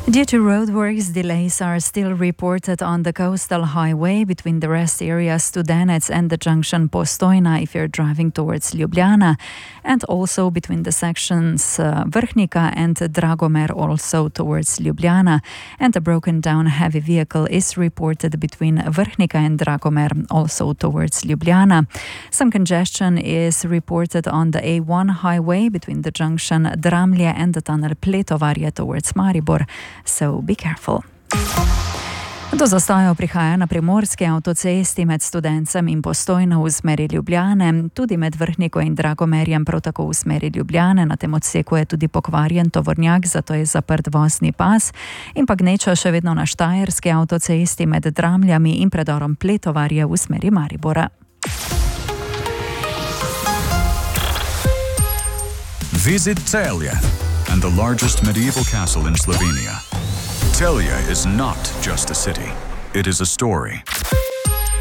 Due to roadworks, delays are still reported on the coastal highway between the rest areas Studenec and the junction Postojna if you're driving towards Ljubljana, and also between the sections Vrhnika and Dragomer also towards Ljubljana. And a broken down heavy vehicle is reported between Vrhnika and Dragomer also towards Ljubljana. Some congestion is reported on the A1 highway between the junction Dramlje and the tunnel Pletovarje towards Maribor. So be careful. Do zastojev prihaja na primorski avtocesti med Studencem in Postojno v smeri Ljubljane, tudi med Vrhniko in Dragomerjem prav tako v smeri Ljubljane. Na tem odseku je tudi pokvarjen tovornjak, zato je zaprt vozni pas. In pa gneča še vedno na štajerski avtocesti med Dramljami in predorom Pletovarje v smeri Maribora. Visit Celje and the largest medieval castle in Slovenia. Celje is not just a city, it is a story.